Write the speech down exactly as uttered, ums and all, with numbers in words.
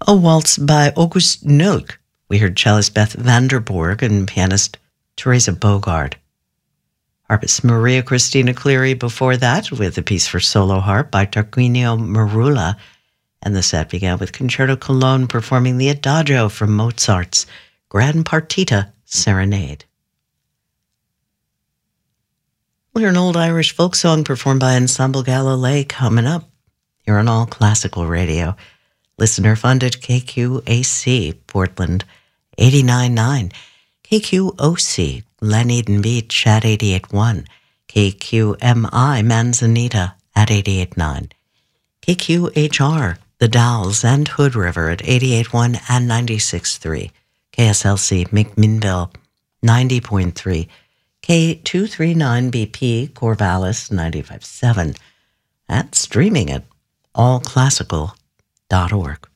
A waltz by August Nulk. We heard cellist Beth Vanderborg and pianist Teresa Bogard. Harpist Maria Cristina Cleary before that with a piece for solo harp by Tarquinio Marula. And the set began with Concerto Cologne performing the Adagio from Mozart's Grand Partita Serenade. We'll hear an old Irish folk song performed by Ensemble Galilei coming up here on All Classical Radio. Listener funded K Q A C, Portland, eighty-nine point nine. K Q O C, Glen Eden Beach at eighty-eight point one. K Q M I, Manzanita at eighty-eight point nine. K Q H R, The Dalles and Hood River at eighty-eight point one and ninety-six point three. K S L C, McMinnville, ninety point three. K two thirty-nine B P, Corvallis, ninety-five point seven. And streaming at all classical dot org.